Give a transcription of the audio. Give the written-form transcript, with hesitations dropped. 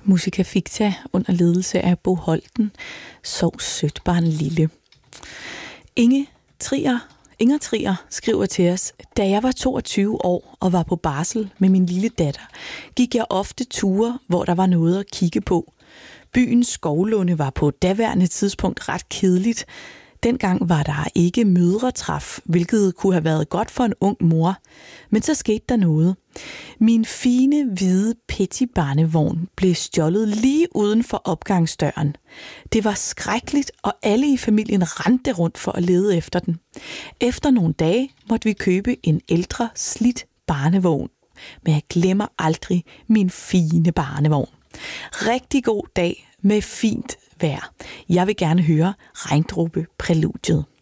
Musica Ficta under ledelse af Bo Holten. Sov sødt, barn lille. Inger Trier skriver til os: Da jeg var 22 år og var på barsel med min lille datter, gik jeg ofte ture, hvor der var noget at kigge på. Byens skovlunde var på daværende tidspunkt ret kedeligt. Dengang var der ikke mødretræf, hvilket kunne have været godt for en ung mor. Men så skete der noget. Min fine, hvide Petty-barnevogn blev stjålet lige uden for opgangsdøren. Det var skrækkeligt, og alle i familien rendte rundt for at lede efter den. Efter nogle dage måtte vi købe en ældre, slidt barnevogn. Men jeg glemmer aldrig min fine barnevogn. Rigtig god dag med fint vejr. Jeg vil gerne høre Regndråbe-præludiet.